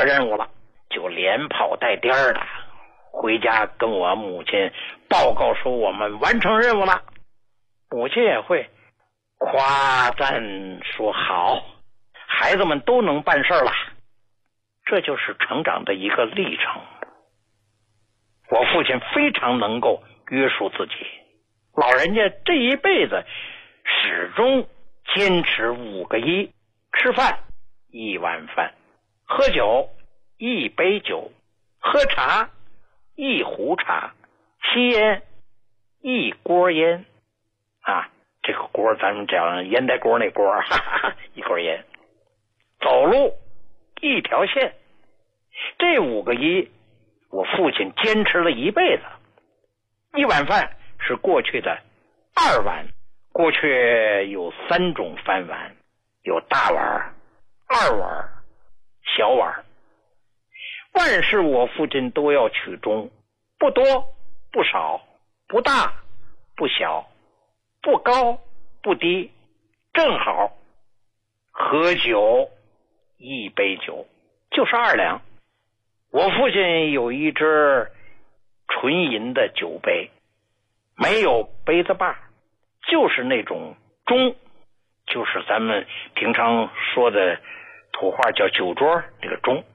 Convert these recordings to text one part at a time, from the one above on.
任务了，就连跑带颠的回家跟我母亲报告说我们完成任务了。母亲也会夸赞说好，孩子们都能办事了。这就是成长的一个历程。我父亲非常能够约束自己，老人家这一辈子始终坚持5个1：吃饭1碗饭，喝酒1杯酒，喝茶1壶茶，吸烟1锅烟啊，这个锅咱们讲烟袋锅那锅，哈哈，1锅烟。走路1条线。这5个1，我父亲坚持了一辈子。1碗饭是过去的2碗，过去有3种饭碗，有大碗、2碗、小碗。万事我父亲都要取中，不多不少，不大不小，不高不低，正好。喝酒1杯酒就是2两。我父亲有一只纯银的酒杯，没有杯子把，就是那种盅，就是咱们平常说的土话叫酒桌那个盅，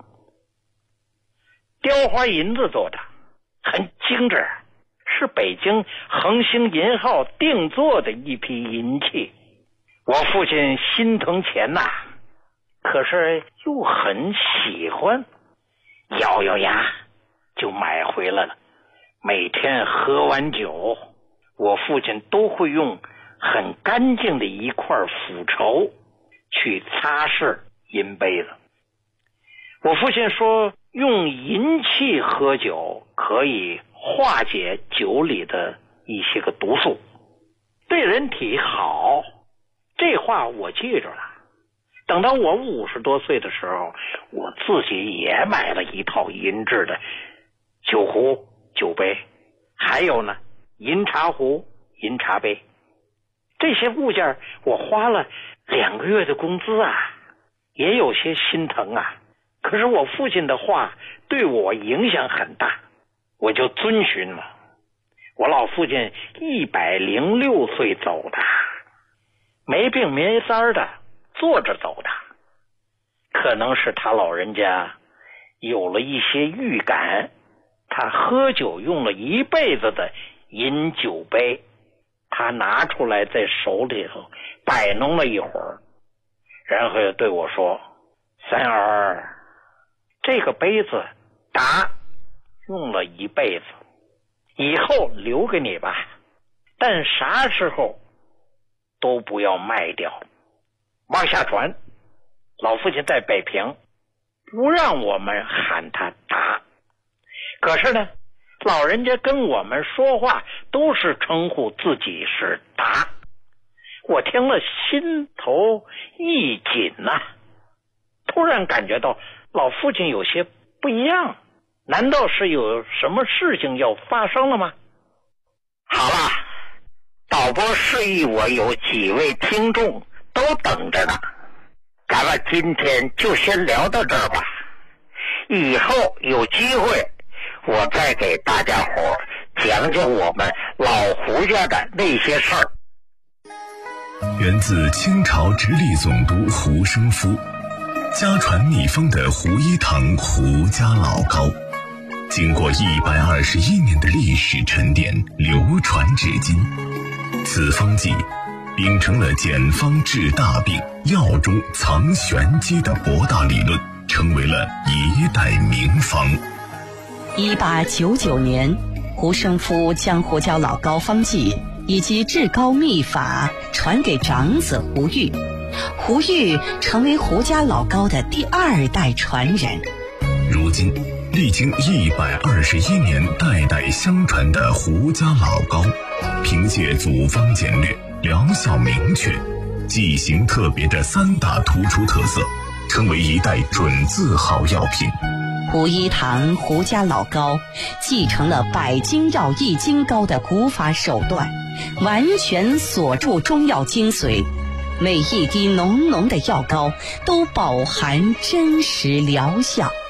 雕花银子做的，很精致，是北京恒星银号定做的一批银器。我父亲心疼钱呐，可是又很喜欢，咬咬牙就买回来了。每天喝完酒，我父亲都会用很干净的一块腐绸去擦拭银杯子。我父亲说，用银器喝酒可以化解酒里的一些个毒素，对人体好。这话我记着了。等到我50多岁的时候，我自己也买了一套银制的酒壶、酒杯，还有呢银茶壶、银茶杯。这些物件我花了2个月的工资啊，也有些心疼啊。可是我父亲的话对我影响很大，我就遵循了。我老父亲106岁走的，没病没灾的，坐着走的。可能是他老人家有了一些预感，他喝酒用了一辈子的银酒杯，他拿出来在手里头摆弄了一会儿，然后又对我说，三儿，这个杯子打用了一辈子，以后留给你吧，但啥时候都不要卖掉，往下传。老父亲在北平不让我们喊他达，可是呢老人家跟我们说话都是称呼自己是达，我听了心头一紧呐，突然感觉到老父亲有些不一样，难道是有什么事情要发生了吗？好了，导播示意我有几位听众都等着呢，咱们今天就先聊到这儿吧，以后有机会我再给大家伙讲讲我们老胡家的那些事儿。 源自清朝直隶总督胡生夫，家传秘方的胡一堂胡家老糕，经过121年的历史沉淀，流传至今。此方剂秉承了简方治大病、药中藏玄机的博大理论，成为了一代名方。 1899年，胡生夫将胡家老膏方剂以及治膏秘法传给长子胡玉，胡玉成为胡家老膏的第2代传人。 如今历经121年代代相传的胡家老膏，凭借组方简略、疗效明确、剂型特别的3大突出特色，成为一代准字号药品。 胡一堂胡家老膏继承了百金药易筋膏的古法手段，完全锁住中药精髓，每一滴浓浓的药膏都饱含真实疗效。